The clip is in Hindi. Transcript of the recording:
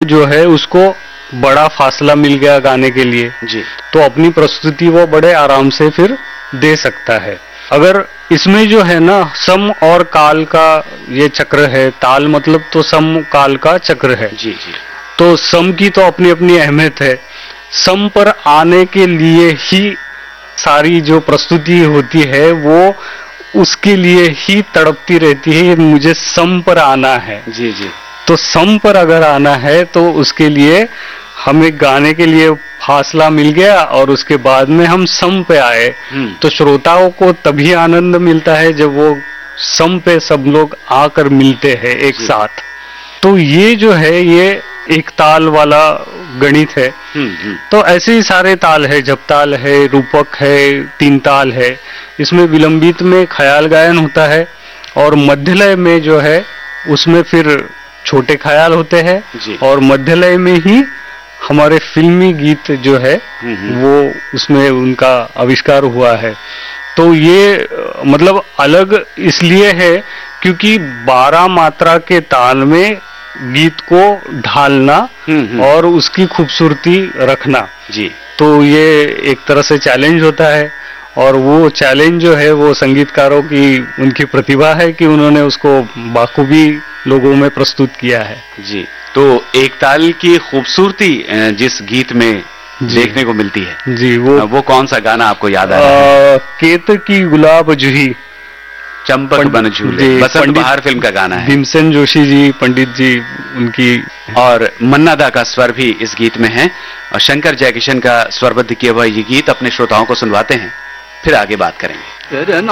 जो है उसको बड़ा फासला मिल गया गाने के लिए जी, तो अपनी प्रस्तुति वो बड़े आराम से फिर दे सकता है। अगर इसमें जो है ना सम और काल का ये चक्र है, ताल मतलब तो सम काल का चक्र है। जी जी, तो सम की तो अपनी अपनी अहमियत है। सम पर आने के लिए ही सारी जो प्रस्तुति होती है वो उसके लिए ही तड़पती रहती है, मुझे सम पर आना है। जी जी, तो सम पर अगर आना है तो उसके लिए हमें गाने के लिए फासला मिल गया और उसके बाद में हम सम पे आए। तो श्रोताओं को तभी आनंद मिलता है जब वो सम पे सब लोग आकर मिलते हैं एक साथ। तो ये जो है ये एक ताल वाला गणित है। तो ऐसे ही सारे ताल है, जपताल है, रूपक है, तीन ताल है। इसमें विलंबित में ख्याल गायन होता है और मध्यलय में जो है उसमें फिर छोटे ख्याल होते हैं और मध्यलय में ही हमारे फिल्मी गीत जो है वो उसमें उनका आविष्कार हुआ है। तो ये मतलब अलग इसलिए है क्योंकि 12 मात्रा के ताल में गीत को ढालना और उसकी खूबसूरती रखना जी, तो ये एक तरह से चैलेंज होता है और वो चैलेंज जो है वो संगीतकारों की उनकी प्रतिभा है कि उन्होंने उसको बाखूबी लोगों में प्रस्तुत किया है। जी, तो एक ताल की खूबसूरती जिस गीत में देखने को मिलती है जी, वो कौन सा गाना आपको याद आ रहा है? केत की गुलाब जूही, चंपक बन झूले, बसंत बहार फिल्म का गाना है। भीमसेन जोशी जी, पंडित जी उनकी, और मन्ना दा का स्वर भी इस गीत में है और शंकर जयकिशन का स्वरबद्ध किया हुआ ये गीत अपने श्रोताओं को सुनवाते हैं, फिर आगे बात करेंगे।